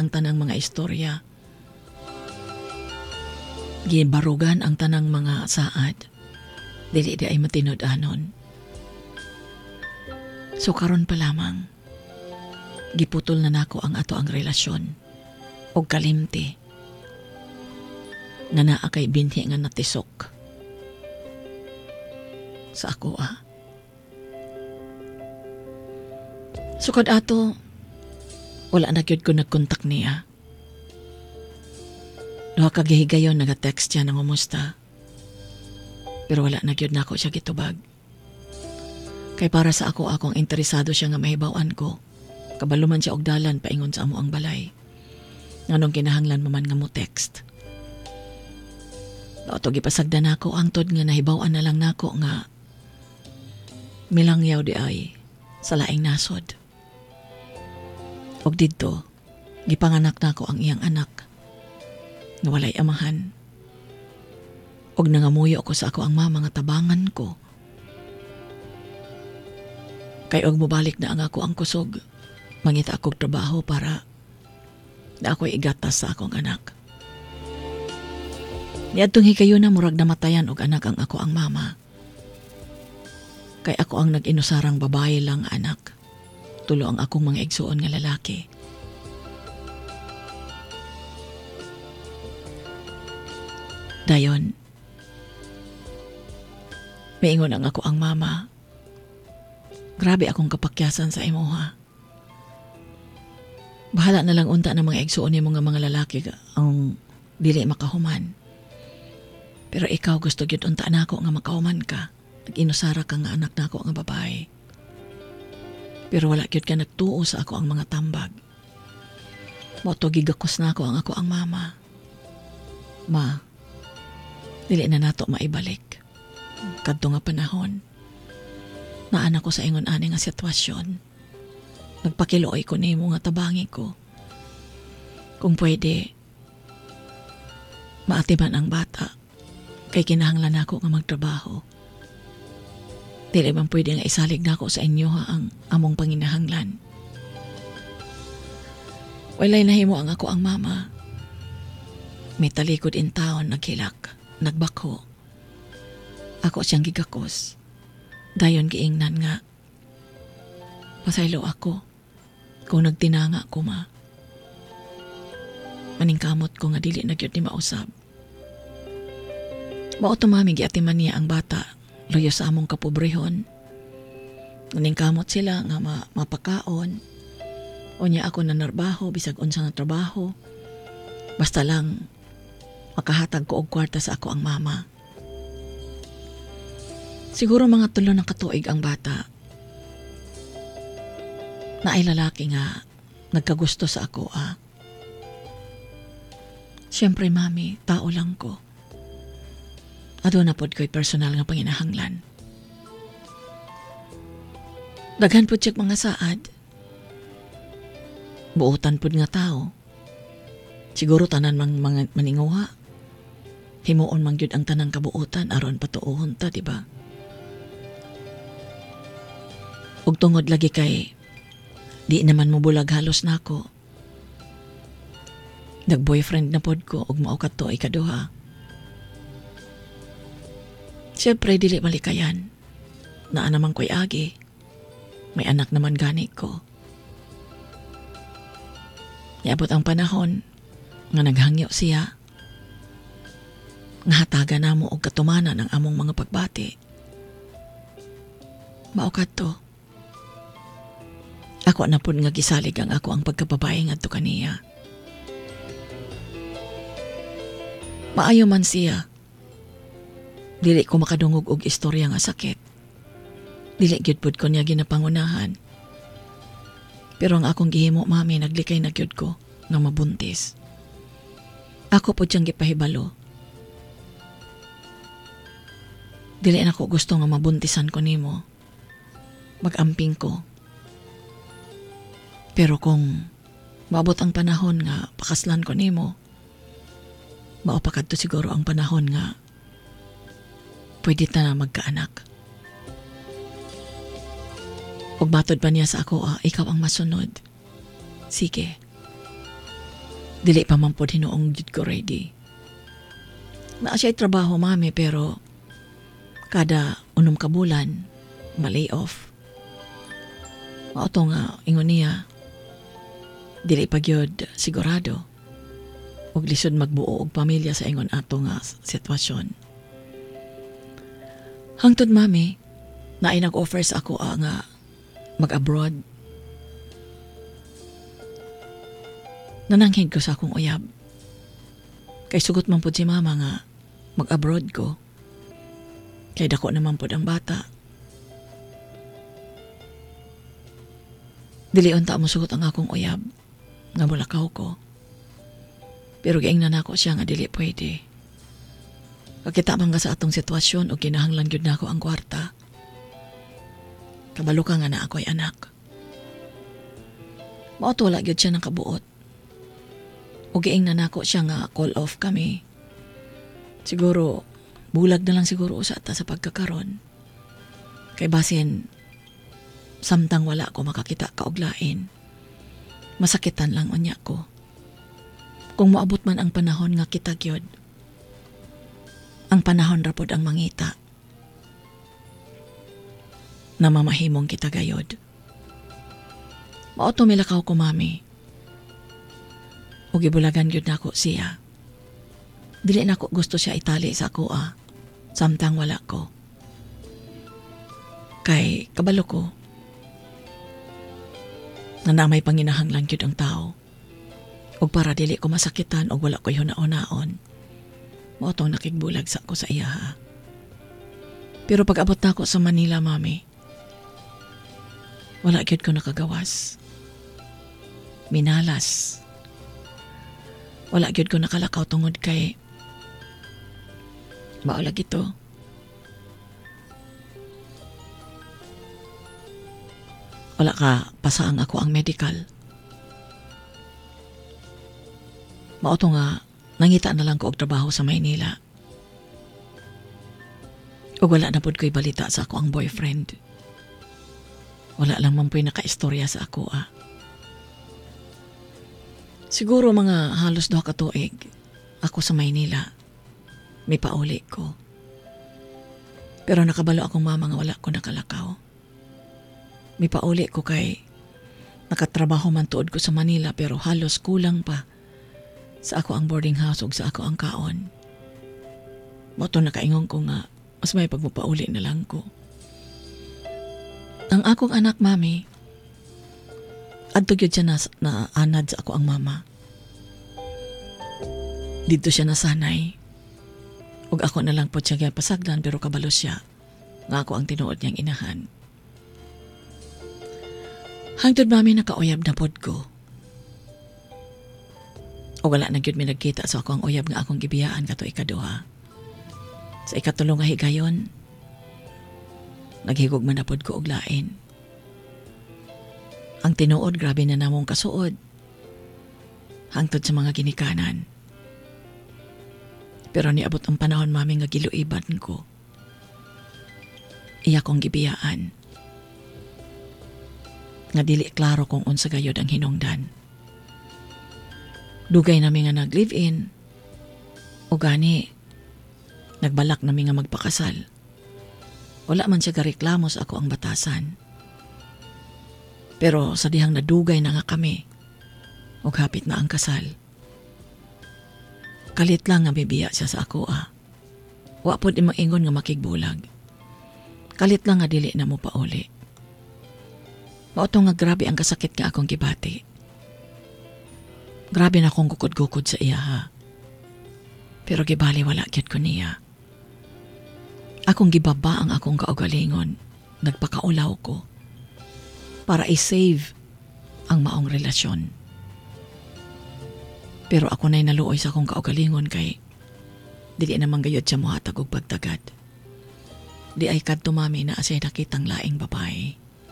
ang tanang mga istorya. Gibarugan ang tanang mga saad. Dili di ay matinod-anon. So karon pa lamang, giputol na nako ang ato ang relasyon. O kalimti. Nga naa kay binhi nga natisok. Sa ako Sukad ato, wala na gyud ko nagkontak niya. Duha ka gihigayon naga-text siya ng umusta. Pero wala na gyud nako siya gitubag. Kay para sa akong interesado siya nga mahibaw-an ko. Kabalo man siya og dalan paingon sa amo ang balay. Nganong kinahanglan mo man nga mo text. Dato gipasagdan nako ang tod nga nahibaw-an na lang nako nga milangyaw di ay sa laing nasod. Og didto, gipanganak nako ang iyang anak nga walay amahan. Og nangamuyo ko sa ako ang mama nga tabangan ko. Kay og mobalik na ang ako ang kusog, mangita akong trabaho para na ako'y igatas sa akong anak. Niadtong hikayo na murag namatayan og anak ang ako ang mama. Kay ako ang nag-inusarang babae lang anak. Tulo ang akong mga igsuon nga lalaki. Dayon, miingon ang ako ang mama. Grabe akong kapakyasan sa imuha. Bahala na lang unta ng mga igsuon ni mga lalaki ang dili makahuman. Pero ikaw gusto gyud unta nako nga makahuman ka. Nag-inusara ka nga anak nako nga babae. Pero wala gyud ka nagtuo sa ako ang mga tambag. Moto gigakos nako ang ako ang mama. Ma, dili na nato maibalik. Kadto nga panahon. Naan ako sa ingon ani nga sitwasyon. Nagpakiluoy ko nimo nga tabangi ko. Kung pwede, maatiman ang bata. Kay kinahanglan ako nga magtrabaho. Dili man pwede nga isalig na ako sa inyo ang among panginahanglan. Walay nahimo ang ako ang mama. May talikod in taon naghilak, nagbako. Ako siyang gigakos. Dayon giingnan nga. Pasaylo ako kung nagtinanga ko ma. Maningkamot ko nga dili na gyud ni mausab. Mao to mami giatiman niya ang bata. Loyo sa among kapobrehon. Naningkamot sila nga mapakaon. Unya ako na narbaho, bisag unsa nga trabaho. Basta lang, makahatag ko og kwarta sa ako ang mama. Siguro mga 3 na katuig ang bata. Naay lalaki nga nagkagusto sa ako Siyempre mami, tao lang ko. Ado na pod ko'y personal nga panginahanglan. Daghan pod siya mga saad. Buotan pod nga tao. Siguro tanan mga maninguha. Himuon man gyud ang tanang kabuotan aron patuohon ta, di ba? Ug tungod lagi kay di naman mo bulag halos nako. Nag-boyfriend na pod ko ug mao kadto ay ikaduha. Siyempre, dili malikayan. Naa naman ko'y agi. May anak naman gani ko. Niabot ang panahon nga naghangyo siya. Nga hataga na mo og katumanan ang among mga pagbati. Maukat to. Ako na pud nga gisalig ang ako ang pagkababae ngadto kaniya. Maayo man siya. Dili ko makadungog og istorya nga sakit. Dili gyud pud ko niya ginapangunahan. Pero ang akong gihimo mami naglikay na gyud ko nga mabuntis. Ako pud siyang gipahibalo. Dili na ko gusto nga mabuntisan ko nimo. Mag-amping ko. Pero kung maabot ang panahon nga pakaslan ko nimo, mao pa kadto siguro ang panahon nga pwede ta na magkaanak. Ug matod pa niya sa ako, ikaw ang masunod. Sige. Dili pa man po hinuong jud ko ready. Na siya'y trabaho, mami, pero kada unom ka bulan, ma-lay off. Mauto nga, ingon niya, dili pa gyud sigurado. Og lisod magbuo og pamilya sa ingon ato nga sitwasyon. Hangtod, mami, na ay nag-offer sa ako nga mag-abroad. Nananghid ko sa akong uyab. Kay sugot man po si mama nga mag-abroad ko. Kay dako naman po ang bata. Dili unta mo sugot ang akong uyab nga mulakaw ko. Pero giingnan nako siya nga dili pwede. Kakita man nga sa atong sitwasyon o kinahanglan gyud nako ang kwarta. Kabalo ka nga na ako'y anak. Mautula gyud siya ng kabuot. O giingnan nako siya nga call off kami. Siguro, bulag na lang siguro sa ata sa pagkakaron. Kay basin, samtang wala ko makakita kauglain. Masakitan lang unya ko. Kung maabot man ang panahon nga kita gyud, ang panahon rapod ang mangita. Na mamahimong kita gayod. Mauto milakaw ko, mami. O gibulagan gyud nako siya. Dili nako gusto siya itali sa ako samtang wala ko. Kay kabalo ko na namay panginahanglan gyud ang tao. Og para dili ko masakitan og wala ko hunaon-naon. Mao tong nakigbulag sa ko sa iya. Pero pag abot nako sa Manila, mami, wala gyud ko nakagawas. Minalas. Wala gyud ko nakalakaw tungod kay maulag ito. Wala ka pasaang ako ang medical. Mauto nga nangita na lang ko og trabaho sa Maynila. O wala na pud ko'y balita sa ako ang boyfriend. Wala lang man po'y nakaistorya sa ako Siguro mga halos 2 ka tuig ako sa Maynila. May pauli ko. Pero nakabalo akong mama nga wala ko nakalakaw. May pauli ko kay nakatrabaho man tuod ko sa Manila pero halos kulang pa sa ako ang boarding house ug sa ako ang kaon. Moto nakaingon ko nga mas may pagpapauli na lang ko. Ang akong anak, mami, adto gyud siya na anad sa ako ang mama. Dito siya nasanay. Ug ako na lang po siya pasagdan pero kabalo siya nga ako ang tinuod niyang inahan. Hangtod, mami, nakauyab na pod ko. O wala na gyud mi nagkita sa ako ang uyab nga akong gibiyaan kato ikaduha. Sa ikatulong nga higayon, naghigog man na pod ko og lain. Ang tinuod, grabe na namong kasuod. Hangtod sa mga ginikanan. Pero niabot ang panahon, mami, nga giluiban ko. Iya kong gibiyaan. Nga dili klaro kung unsa gayod ang hinungdan. Dugay nami nga nag-live-in. O gani, nagbalak nami nga magpakasal. Wala man siya gareklamo sa ako ang batasan. Pero sa dihang nadugay na nga kami, o hapit na ang kasal. Kalit lang nga bibiya siya sa ako Wa pod imangingon nga makigbulag. Kalit lang nga dili na mo pauli. Mauto nga grabe ang kasakit nga akong gibati. Grabe na akong gukod-gukod sa iya Pero gibali wala gyud ko niya. Akong gibaba ang akong kaugalingon. Nagpakaulaw ko. Para i-save ang maong relasyon. Pero ako na'y naluoy sa akong kaugalingon kay dili naman gayod siya mohatag og pagtagad. Di ay kadto, mami, na asay nakitang laing babae.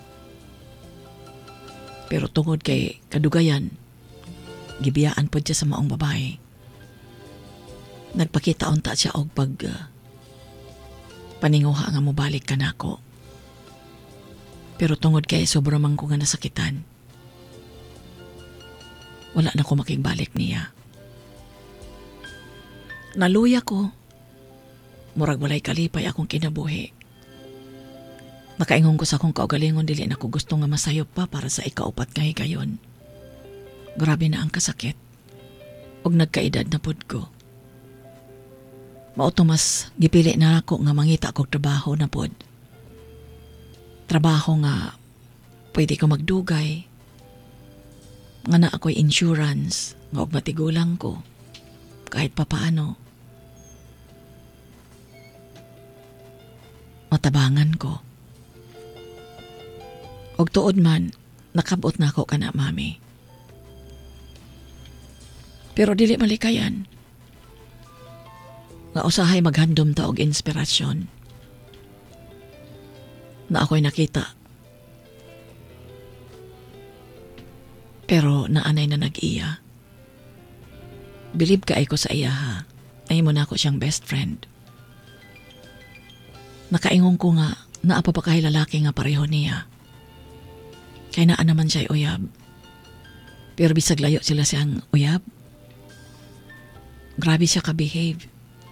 Pero tungod kay kadugayan, gibiyaan pod siya sa maong babae. Nagpakita unta siya og paninguha nga mobalik ka nako. Pero tungod kay sobrang man ko nga nasakitan, wala na ko makigbalik niya. Naluya ko. Murag walay kalipay akong kinabuhi. Nakaingon ko sa akong kaugalingon dili na ko gusto nga masayop pa para sa ikaupat nga higayon. Grabe na ang kasakit. Og nagkaedad na pud ko. Mauto mas gipili na ako nga mangita kog trabaho na pud. Trabaho nga pwede ko magdugay. Nga na ako'y insurance nga og matigulang ko kahit papaano. Matabangan ko. Og tuod man, nakabot na ako kana mami. Pero dili malikayan. Nga usahay maghandom ta og inspirasyon. Na ako'y nakita. Pero naanay na nag-iya. Bilib ka ay ko sa iya ha. Ay mo na ako siyang best friend. Nakaingon ko nga naapa pa kay lalaki nga pareho niya. Kaya naan naman siya'y uyab. Pero bisag layo sila siyang uyab. Grabe siya ka-behave.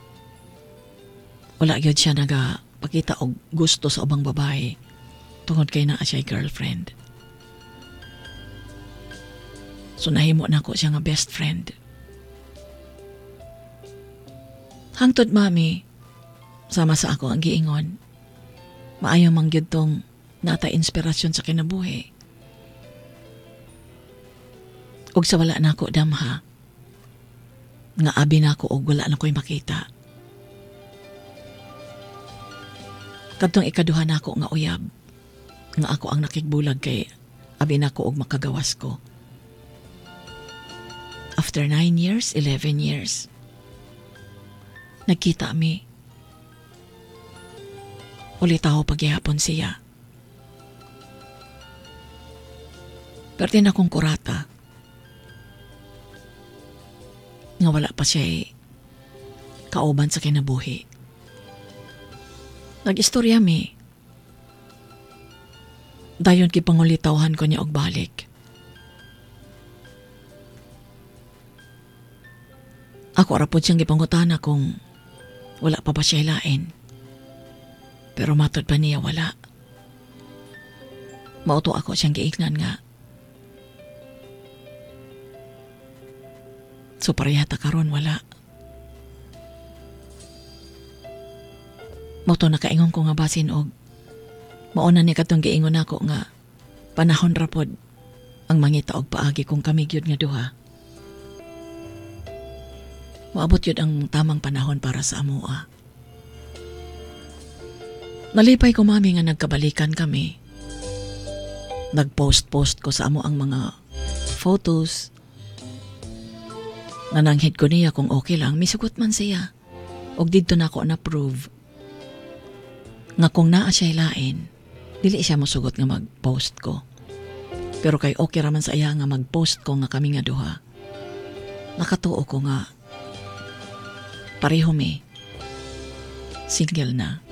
Wala yun siya nagapakita og gusto sa ubang babae tungod kay naa siya'y girlfriend. So nahimo na ko siya nga best friend. Hangtod mami, sama sa ako ang giingon. Maayo man gyud tong nata inspirasyon sa kinabuhi. Og sa wala na ako damha, nga abi na ako og wala na ko'y makita. Kadtong ikaduha na ako nga uyab, nga ako ang nakigbulag kay abi na ako og makagawas ko. After 9 years, 11 years, nagkita mi. Ulit ako paghihapon siya. Pero din akong kurata. Nga wala pa siya kauban sa kinabuhi. Nag-istorya mi. Dayon kipangulitawhan ko niya og balik. Ako arapod siyang gipangutana kung wala pa ba siya hilain. Pero matod pa niya wala. Mauto ako siyang giignan nga. So parehata karon wala. Mauto nakaingon ko nga basin og mauna ni katong giingon ako nga panahon rapod ang mangita og paagi kung kami gyud nga duha. Maabot yun ang tamang panahon para sa amoa. Nalipay ko mami nga nagkabalikan kami. Nagpost-post ko sa amo ang mga photos. Nananghid ko niya kung okay lang, misugot man siya. Og dito na ako na-prove. Nga kung naa siya hilain, dili siya mosugot nga mag-post ko. Pero kay okay raman sa iya nga mag-post ko nga kami nga duha. Nakatuo ko nga pareho mi single na.